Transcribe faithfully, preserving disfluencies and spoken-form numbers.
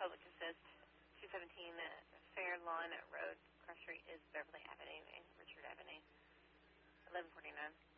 public assist. two seventeen Fair Lawn Road, cross street is Beverly Avenue and Richard Avenue. eleven forty-nine